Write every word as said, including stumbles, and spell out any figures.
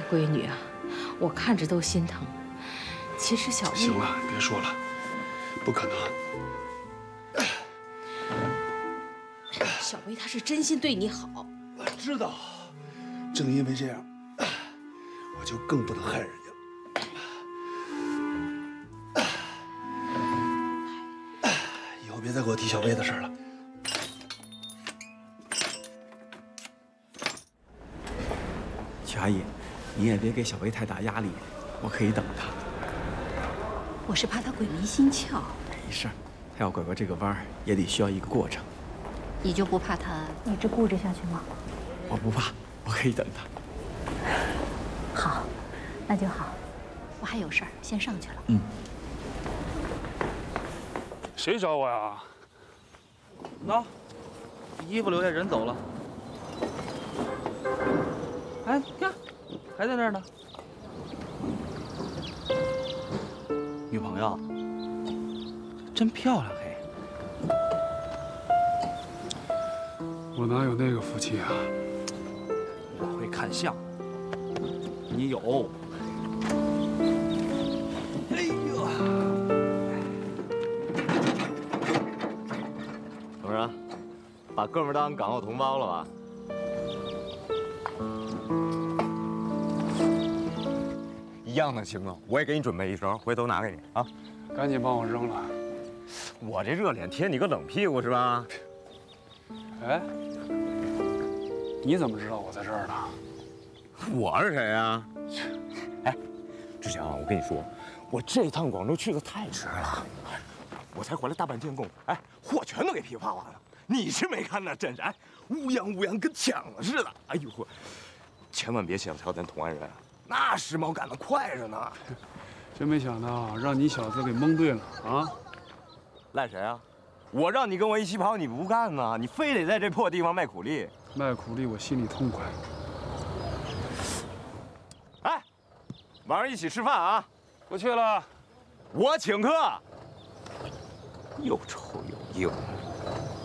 闺女啊，我看着都心疼。其实小薇…… 行了，别说了，不可能。 小薇她是真心对你好， 我知道。正因为这样，我就更不能害人家。以后别再给我提小薇的事了。 曲阿姨，你也别给小薇太大压力，我可以等她。 我是怕她鬼迷心窍。 没事儿，她要拐过这个弯儿，也得需要一个过程。 你就不怕她一直固执下去吗？ 我不怕，我可以等她。 好，那就好。我还有事儿，先上去了。 嗯。 谁找我呀？ 喏，衣服留下，人走了。 哎，你看，还在那儿呢。女朋友，真漂亮嘿！ 我哪有那个福气啊？ 我会看相，你有。哎呦， 怎么着，把哥们当港澳同胞了吧？ 一样的行啊，我也给你准备一绳，回头拿给你啊。 赶紧帮我扔了。 我这热脸贴你个冷屁股是吧？ 哎，你怎么知道我在这儿呢？ 我是谁呀？哎，志强啊，我跟你说，我这趟广州去的太迟了，我才回来大半天功夫，哎，货全都给批发完了。你是没看那阵势，哎，乌泱乌泱跟抢了似的。哎呦呵，千万别小瞧咱同安人。 那时髦赶得快着呢， 真没想到让你小子给蒙对了啊！ 赖谁啊？我让你跟我一起跑，你不干呢，你非得在这破地方卖苦力。 卖苦力我心里痛快。 哎，晚上一起吃饭啊！ 不去了， 我请客。又臭又硬。